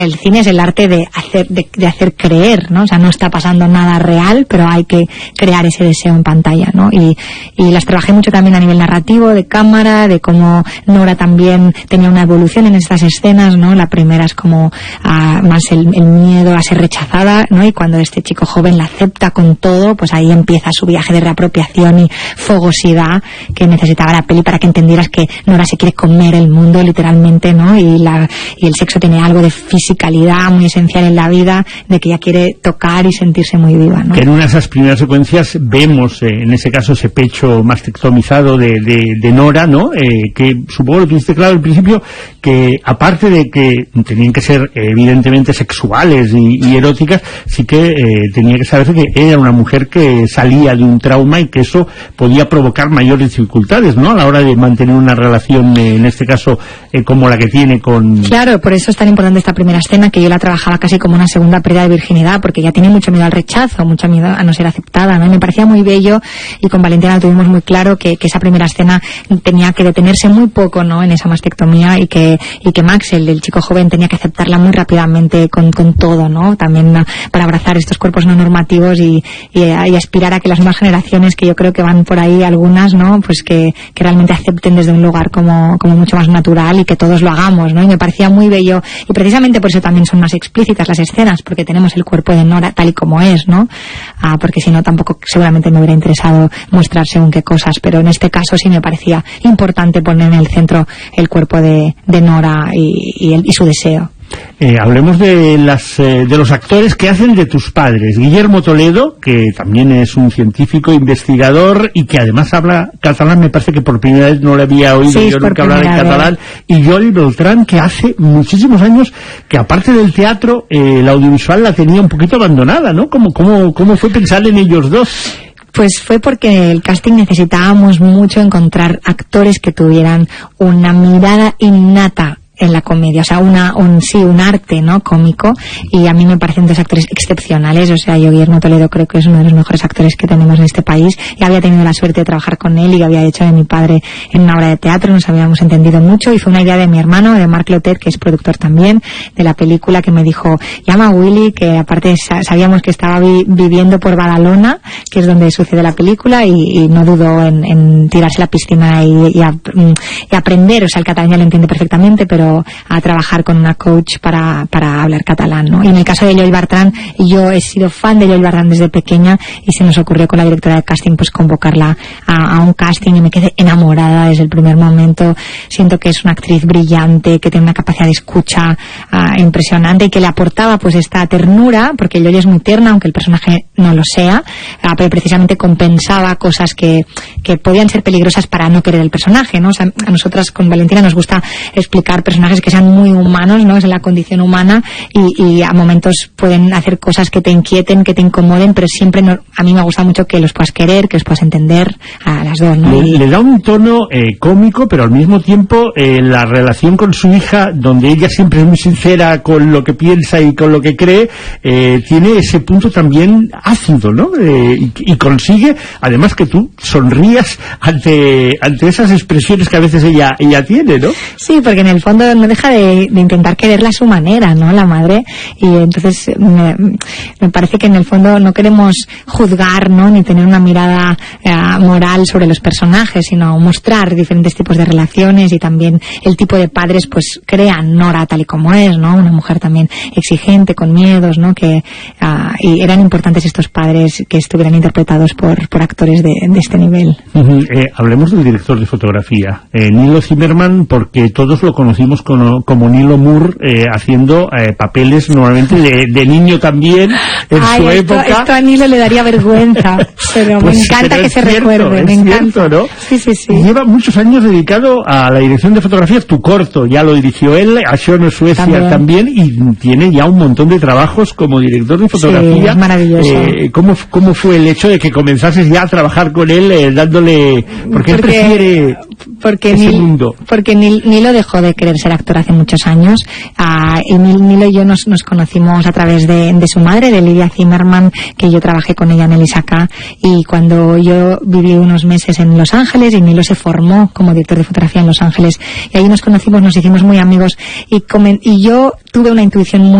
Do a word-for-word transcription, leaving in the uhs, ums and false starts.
El cine es el arte de hacer de, de hacer creer, ¿no? O sea, no está pasando nada real, pero hay que crear ese deseo en pantalla, ¿no? Y, y las trabajé mucho también a nivel narrativo, de cámara, de cómo Nora también tenía una evolución en estas escenas, ¿no? La primera es como a, más el, el miedo a ser rechazada, ¿no? Y cuando este chico joven la acepta con todo, pues ahí empieza su viaje de reapropiación y fogosidad que necesitaba la peli para que entendieras que Nora se quiere comer el mundo, literalmente, ¿no? Y, la, y el sexo tiene algo de física calidad muy esencial en la vida, de que ella quiere tocar y sentirse muy viva, ¿no? Que en una de esas primeras secuencias vemos, eh, en ese caso, ese pecho mastectomizado de, de, de Nora, ¿no? Eh, que supongo lo tuviste claro al principio, que aparte de que tenían que ser eh, evidentemente sexuales y, y eróticas, sí que eh, tenía que saberse que era una mujer que salía de un trauma y que eso podía provocar mayores dificultades, ¿no? A la hora de mantener una relación, eh, en este caso, eh, como la que tiene con... Claro, por eso es tan importante esta primera escena, que yo la trabajaba casi como una segunda pérdida de virginidad, porque ella tiene mucho miedo al rechazo, mucho miedo a no ser aceptada, ¿no? Y me parecía muy bello, y con Valentina lo tuvimos muy claro, que, que esa primera escena tenía que detenerse muy poco, ¿no? En esa mastectomía, y que y que Max, el, el chico joven, tenía que aceptarla muy rápidamente con, con todo, ¿no? También uh, para abrazar estos cuerpos no normativos y, y, y aspirar a que las nuevas generaciones, que yo creo que van por ahí algunas, ¿no? Pues que, que realmente acepten desde un lugar como, como mucho más natural, y que todos lo hagamos, ¿no? Y me parecía muy bello, y precisamente por eso también son más explícitas las escenas, porque tenemos el cuerpo de Nora tal y como es, ¿no? Ah, porque si no tampoco seguramente me hubiera interesado mostrar según qué cosas, pero en este caso sí me parecía importante poner en el centro el cuerpo de, de Nora y, y, el, y su deseo. Eh, hablemos de las eh, de los actores que hacen de tus padres. Guillermo Toledo, que también es un científico, investigador, y que además habla catalán, me parece que por primera vez no le había oído sí, yo nunca hablar en catalán, y Joel Beltrán, que hace muchísimos años que aparte del teatro, eh, la audiovisual la tenía un poquito abandonada, ¿no? ¿Cómo, cómo, cómo fue pensar en ellos dos? Pues fue porque el casting necesitábamos mucho encontrar actores que tuvieran una mirada innata en la comedia, o sea, una, un, sí, un arte, ¿no?, cómico, y a mí me parecen dos actores excepcionales. O sea, yo, Guillermo Toledo, creo que es uno de los mejores actores que tenemos en este país, y había tenido la suerte de trabajar con él, y había hecho de mi padre en una obra de teatro, nos habíamos entendido mucho, y fue una idea de mi hermano, de Marc Lotet, que es productor también de la película, que me dijo, llama a Willy, que aparte sabíamos que estaba vi viviendo por Badalona, que es donde sucede la película, y, y no dudó en, en tirarse a la piscina y, y, a, y aprender. O sea, el catalán ya lo entiende perfectamente, pero a trabajar con una coach para, para hablar catalán, ¿no? Y en el caso de Joel Bertran, yo he sido fan de Joel Bertran desde pequeña, y se nos ocurrió con la directora de casting pues convocarla a, a un casting, y me quedé enamorada desde el primer momento. Siento que es una actriz brillante, que tiene una capacidad de escucha uh, impresionante, y que le aportaba pues esta ternura, porque Joel es muy tierna, aunque el personaje no lo sea, uh, pero precisamente compensaba cosas que, que podían ser peligrosas para no querer el personaje, ¿no? O sea, a nosotras con Valentina nos gusta explicar personajes que sean muy humanos, ¿no? Es la condición humana, y, y a momentos pueden hacer cosas que te inquieten, que te incomoden, pero siempre no, a mí me gusta mucho que los puedas querer, que los puedas entender, a las dos, ¿no? Le, y... le da un tono eh, cómico, pero al mismo tiempo eh, la relación con su hija, donde ella siempre es muy sincera con lo que piensa y con lo que cree, eh, tiene ese punto también ácido, ¿no? Eh, y, y consigue, además, que tú sonrías ante, ante esas expresiones que a veces ella, ella tiene, ¿no? Sí, porque en el fondo no deja de, de intentar quererla a su manera, ¿no?, la madre, y entonces me, me parece que en el fondo no queremos juzgar, ¿no?, ni tener una mirada eh, moral sobre los personajes, sino mostrar diferentes tipos de relaciones, y también el tipo de padres pues crean Nora tal y como es, ¿no?, una mujer también exigente, con miedos, ¿no?, que uh, y eran importantes estos padres que estuvieran interpretados por, por actores de, de este nivel. Uh-huh. eh, hablemos del director de fotografía, eh, Nilo Zimmerman, porque todos lo conocimos como, como Nilo Moore, eh, haciendo eh, papeles normalmente de, de niño también en Ay, su esto, época. Esto a Nilo le daría vergüenza, pero pues, me encanta pero que se cierto, recuerde, me encanta. Cierto, ¿no? Sí, sí, sí. Lleva muchos años dedicado a la dirección de fotografías. Tu corto ya lo dirigió él, a Shono Suecia también. también, y tiene ya un montón de trabajos como director de fotografía. Sí, es maravilloso. Eh, ¿cómo, ¿Cómo fue el hecho de que comenzases ya a trabajar con él, eh, dándole... Porque, porque él prefiere... porque ese Nil, mundo. Porque Nil, Nilo dejó de querer ser actor hace muchos años. Uh, y Nil, Nilo y yo nos, nos conocimos a través de, de su madre, de Lidia Zimmerman, que yo trabajé con ella en el Isaka, y cuando yo viví unos meses en Los Ángeles y Nilo se formó como director de fotografía en Los Ángeles, y ahí nos conocimos, nos hicimos muy amigos, y, comen, y yo tuve una intuición muy